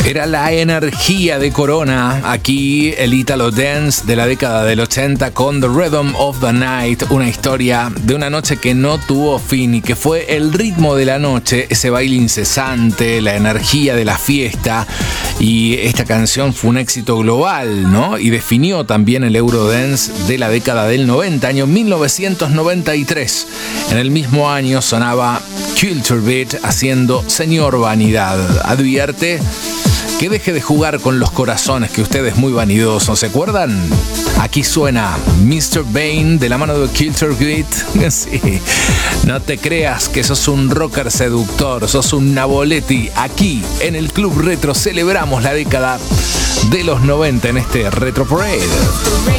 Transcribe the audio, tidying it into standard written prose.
Era la energía de Corona, aquí el Italo Dance de la década del 80 con The Rhythm of the Night, una historia de una noche que no tuvo fin y que fue el ritmo de la noche, ese baile incesante, la energía de la fiesta, y esta canción fue un éxito global, ¿no? Y definió también el Eurodance de la década del 90, año 1993. En el mismo año sonaba Culture Beat haciendo Señor Vanidad. Advierte que deje de jugar con los corazones, que usted es muy vanidoso. ¿Se acuerdan? Aquí suena Mr. Bane de la mano de Culture Beat. Sí. No te creas que sos un rocker seductor, sos un Naboletti. Aquí en el Club Retro celebramos la década de los 90 en este Retro Parade.